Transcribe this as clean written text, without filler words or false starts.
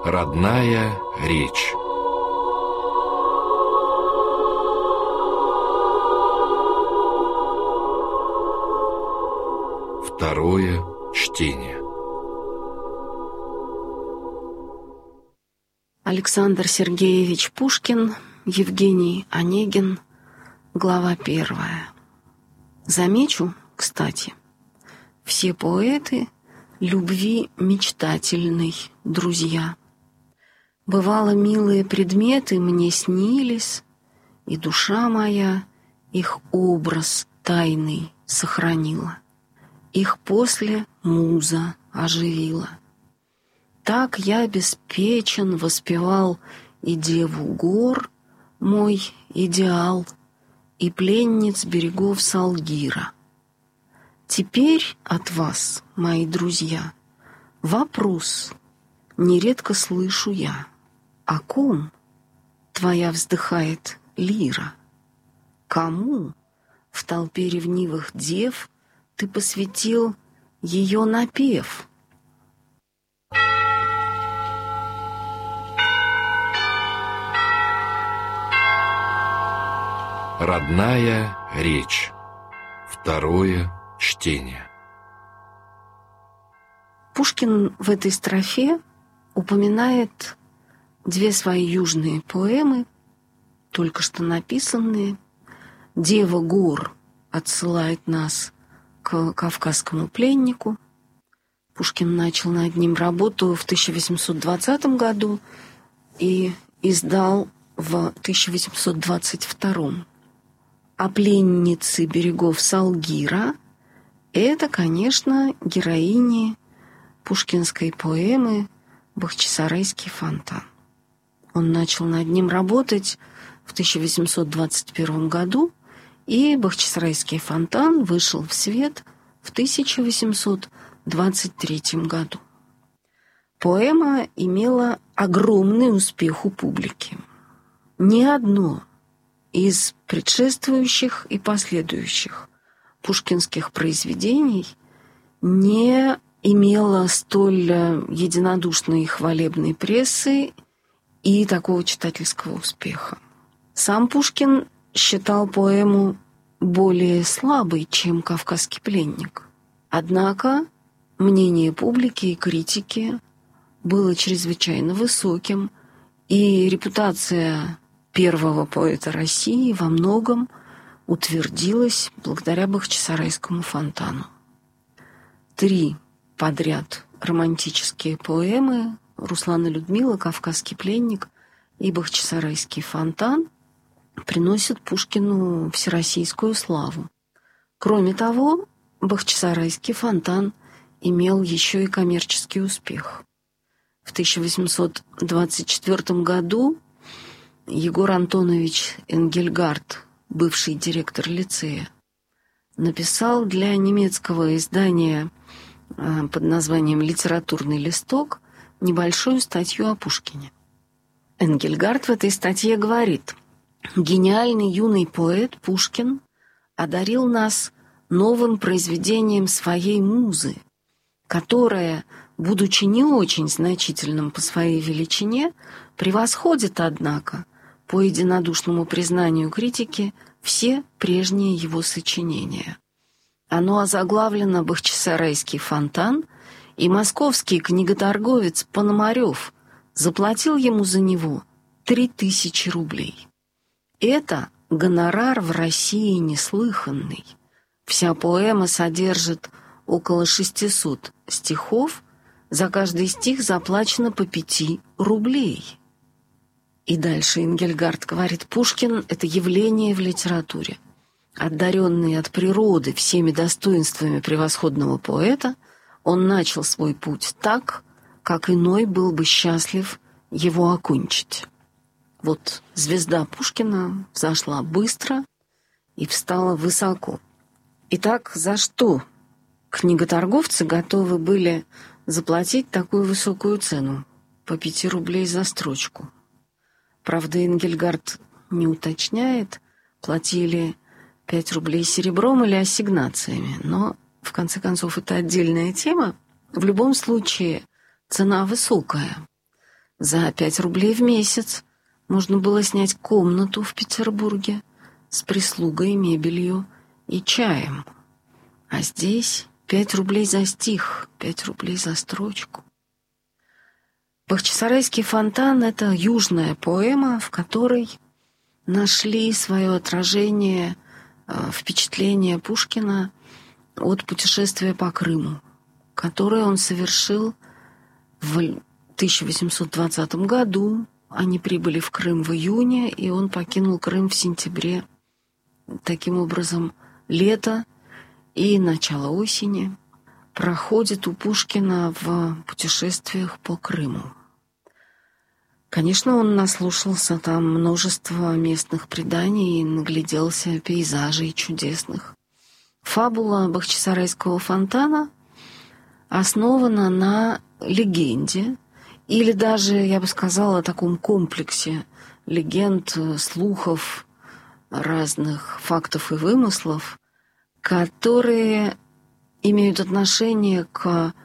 Родная речь. Второе чтение. Александр Сергеевич Пушкин, Евгений Онегин, глава 1. Замечу, кстати, все поэты любви мечтательной, друзья. Бывало, милые предметы мне снились, и душа моя их образ тайный сохранила. Их после муза оживила. Так я беспечен воспевал и деву гор, мой идеал, и пленниц берегов Салгира. Теперь от вас, мои друзья, вопрос нередко слышу я. О ком твоя вздыхает лира? Кому в толпе ревнивых дев ты посвятил ее напев? Родная речь. Второе чтение. Пушкин в этой строфе упоминает две свои южные поэмы, только что написанные. «Дева гор» отсылает нас к кавказскому пленнику. Пушкин начал над ним работу в 1820 году и издал в 1822. А пленницы берегов Салгира — это, конечно, героини пушкинской поэмы «Бахчисарайский фонтан». Он начал над ним работать в 1821 году, и «Бахчисарайский фонтан» вышел в свет в 1823 году. Поэма имела огромный успех у публики. Ни одно из предшествующих и последующих пушкинских произведений не имело столь единодушной и хвалебной прессы и такого читательского успеха. Сам Пушкин считал поэму более слабой, чем «Кавказский пленник». Однако мнение публики и критики было чрезвычайно высоким, и репутация первого поэта России во многом утвердилась благодаря Бахчисарайскому фонтану. 3 подряд романтические поэмы «Руслан и Людмила», «Кавказский пленник» и «Бахчисарайский фонтан» приносят Пушкину всероссийскую славу. Кроме того, «Бахчисарайский фонтан» имел еще и коммерческий успех. В 1824 году Егор Антонович Энгельгард, бывший директор лицея, написал для немецкого издания под названием «Литературный листок» небольшую статью о Пушкине. Энгельгард в этой статье говорит: «Гениальный юный поэт Пушкин одарил нас новым произведением своей музы, которая, будучи не очень значительным по своей величине, превосходит, однако, по единодушному признанию критики, все прежние его сочинения. Оно озаглавлено «Бахчисарайский фонтан», и московский книготорговец Пономарев заплатил ему за него 3000 рублей. Это гонорар в России неслыханный. Вся поэма содержит около 600 стихов, за каждый стих заплачено по 5 рублей. И дальше Энгельгард говорит: Пушкин — это явление в литературе. Одаренный от природы всеми достоинствами превосходного поэта, он начал свой путь так, как иной был бы счастлив его окончить. Вот звезда Пушкина взошла быстро и встала высоко. Итак, за что книготорговцы готовы были заплатить такую высокую цену, по 5 рублей за строчку? Правда, Энгельгард не уточняет, платили 5 рублей серебром или ассигнациями, но, в конце концов, это отдельная тема. В любом случае, цена высокая. За 5 рублей в месяц можно было снять комнату в Петербурге с прислугой, мебелью и чаем. А здесь 5 рублей за стих, 5 рублей за строчку. «Бахчисарайский фонтан» — это южная поэма, в которой нашли свое отражение впечатления Пушкина от путешествия по Крыму, которое он совершил в 1820 году. Они прибыли в Крым в июне, и он покинул Крым в сентябре. Таким образом, лето и начало осени проходит у Пушкина в путешествиях по Крыму. Конечно, он наслушался там множества местных преданий и нагляделся пейзажей чудесных. Фабула Бахчисарайского фонтана основана на легенде, или даже, я бы сказала, таком комплексе легенд, слухов, разных фактов и вымыслов, которые имеют отношение к